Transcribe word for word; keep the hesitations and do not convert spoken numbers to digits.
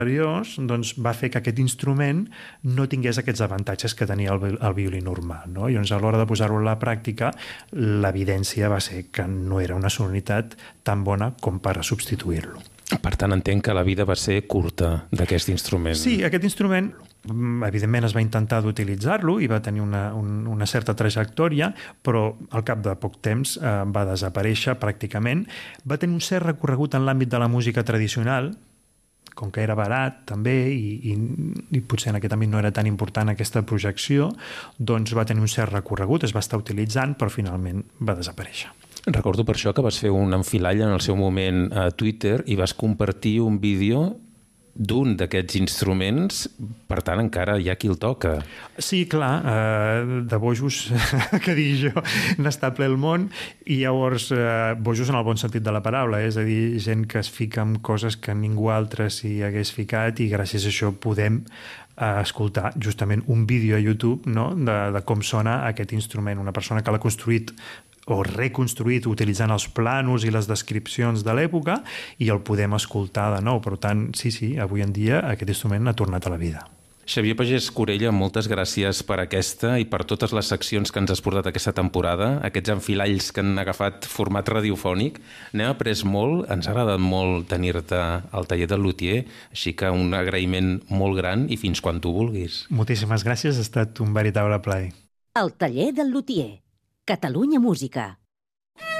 doncs va fer que aquest instrument no tingués aquests avantatges que tenia el, el violí normal, no? I llavors a l'hora de posar-ho a la pràctica l'evidència va ser que no era una sonoritat tan bona com per a substituir-lo. Per tant, entenc que la vida va ser curta d'aquest instrument. Sí, aquest instrument evidentment es va intentar d'utilitzar-lo i va tenir una, un, una certa trajectòria, però al cap de poc temps eh, va desaparèixer pràcticament. Va tenir un cert recorregut en l'àmbit de la música tradicional, com que era barat també i, i, i potser en aquest àmbit no era tan important aquesta projecció, doncs va tenir un cert recorregut, es va estar utilitzant, però finalment va desaparèixer. Recordo per això que vas fer un enfilall en el seu moment a Twitter i vas compartir un vídeo d'un d'aquests instruments, per tant encara hi ha qui el toca. Sí, clar, eh, de bojos, que digui jo, n'està ple el món, i llavors eh, bojos en el bon sentit de la paraula, és a dir, gent que es fica en coses que ningú altre s'hi hagués ficat i gràcies a això podem eh, escoltar justament un vídeo a YouTube, no?, de, de com sona aquest instrument. Una persona que l'ha construït o reconstruït utilitzant els plànols i les descripcions de l'època i el podem escoltar de nou. Per tant, sí, sí, avui en dia aquest instrument ha tornat a la vida. Xavier Pagès Corella, moltes gràcies per aquesta i per totes les seccions que ens has portat aquesta temporada, aquests enfilalls que han agafat format radiofònic. N'hem après molt, ens ha agradat molt tenir-te al taller del luthier, així que un agraïment molt gran i fins quan tu vulguis. Moltíssimes gràcies, ha estat un veritable plaer. El taller del luthier. Catalunya Música.